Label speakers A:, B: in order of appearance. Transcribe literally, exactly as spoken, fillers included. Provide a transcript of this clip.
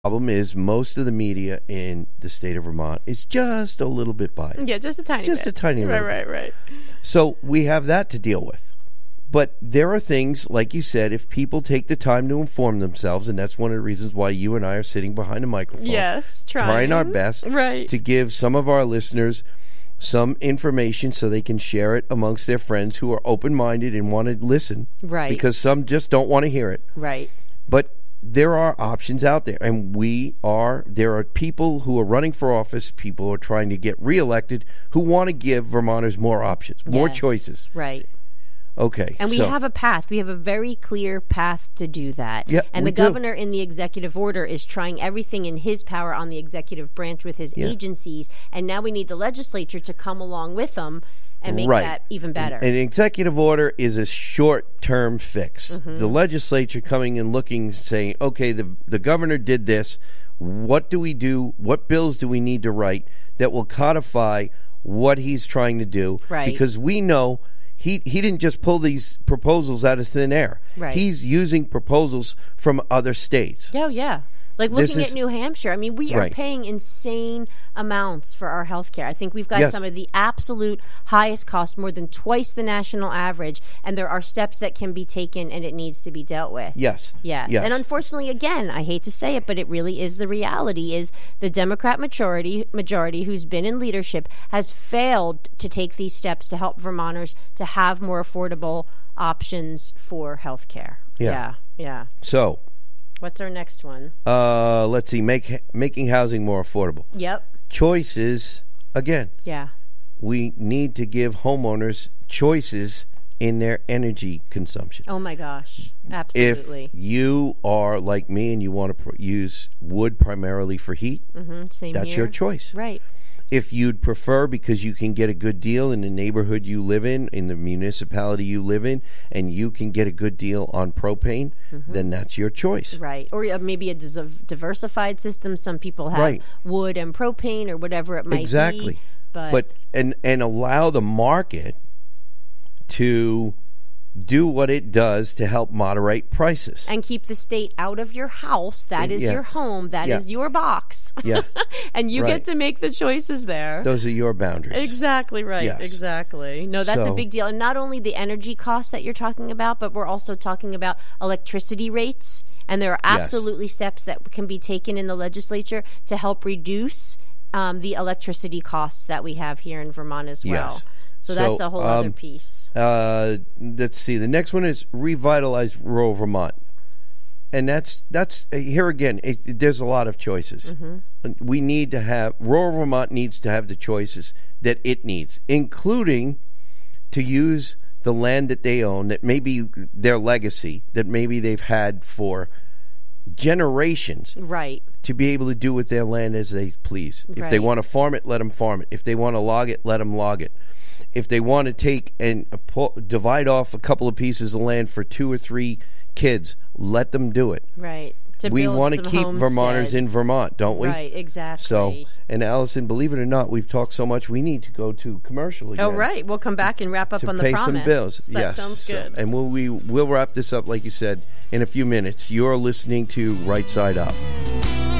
A: Problem is, most of the media in the state of Vermont is just a little bit biased.
B: Yeah, just a tiny
A: just
B: bit.
A: Just a tiny
B: right,
A: little
B: right,
A: bit.
B: Right, right,
A: So we have that to deal with. But there are things, like you said, if people take the time to inform themselves, and that's one of the reasons why you and I are sitting behind a microphone.
B: Yes, trying.
A: Trying our best
B: right.
A: to give some of our listeners some information so they can share it amongst their friends who are open-minded and want to listen.
B: Right.
A: Because some just don't want to hear it.
B: Right.
A: But there are options out there, and we are, there are people who are running for office, people who are trying to get reelected, who want to give Vermonters more options, more
B: yes,
A: choices.
B: Right.
A: Okay.
B: And we
A: so,
B: have a path. We have a very clear path to do that.
A: Yeah,
B: and the
A: we do.
B: governor in the executive order is trying everything in his power on the executive branch with his
A: Yeah.
B: agencies, and now we need the legislature to come along with them and make
A: right.
B: that even better.
A: An executive order is a short-term fix.
B: Mm-hmm.
A: The legislature coming and looking, saying, okay, the the governor did this. What do we do? What bills do we need to write that will codify what he's trying to do?
B: Right.
A: Because we know he, he didn't just pull these proposals out of thin air.
B: Right.
A: He's using proposals from other states.
B: Oh, yeah. Like
A: This
B: looking
A: is-
B: at New Hampshire, I mean, we are
A: Right.
B: paying insane amounts for our health care. I think we've got
A: Yes.
B: some of the absolute highest costs, more than twice the national average, and there are steps that can be taken and it needs to be dealt with.
A: Yes.
B: Yes.
A: Yes.
B: And unfortunately, again, I hate to say it, but it really is the reality, is the Democrat majority, majority who's been in leadership has failed to take these steps to help Vermonters to have more affordable options for health care.
A: Yeah.
B: Yeah. Yeah.
A: So,
B: What's our next one?
A: uh, let's see, make making housing more affordable.
B: Yep.
A: Choices, again.
B: Yeah.
A: We need to give homeowners choices in their energy consumption.
B: Oh my gosh. Absolutely.
A: If you are like me and you want to pr- use wood primarily for heat,
B: mm-hmm. Same
A: that's
B: here.
A: your choice.
B: Right.
A: If you'd prefer, because you can get a good deal in the neighborhood you live in, in the municipality you live in, and you can get a good deal on propane,
B: mm-hmm.
A: then that's your choice.
B: Right. Or uh, maybe a dis- diversified system. Some people have
A: Right.
B: wood and propane or whatever it might
A: Exactly.
B: be. But,
A: But and and allow the market to do what it does to help moderate prices.
B: and keep the state out of your house. That is
A: Yeah.
B: your home. That
A: Yeah.
B: is your box.
A: Yeah.
B: And you
A: Right.
B: get to make the choices there.
A: Those are your boundaries.
B: Exactly right.
A: Yes.
B: Exactly. No, that's
A: So-
B: a big deal. And not only the energy costs that you're talking about, but we're also talking about electricity rates. And there are
A: Yes.
B: absolutely steps that can be taken in the legislature to help reduce um, the electricity costs that we have here in Vermont as well.
A: Yes.
B: So
A: So,
B: that's a whole other
A: um,
B: piece.
A: Uh, let's see. The next one is revitalize rural Vermont, and that's that's here again. It, there's a lot of choices.
B: Mm-hmm.
A: We need to have rural Vermont needs to have the choices that it needs, including to use the land that they own, that maybe their legacy, that maybe they've had for generations,
B: Right.
A: to be able to do with their land as they please. If they
B: Right.
A: want to farm it, let them farm it. If they want to log it, let them log it. If they want to take and uh, pull, divide off a couple of pieces of land for two or three kids, let them do it.
B: Right. To
A: We
B: build
A: want to
B: some
A: keep Vermonters in
B: homesteads.
A: Vermont, don't we?
B: Right, exactly.
A: So, and Allison, believe it or not, we've talked so much, we need to go to commercial again.
B: Oh, right. We'll come back and wrap up
A: To
B: on the
A: pay
B: promise.
A: some bills.
B: That
A: yes.
B: sounds
A: So-
B: good.
A: and we'll, we, we'll wrap this up, like you said, in a few minutes. You're listening to Right Side Up.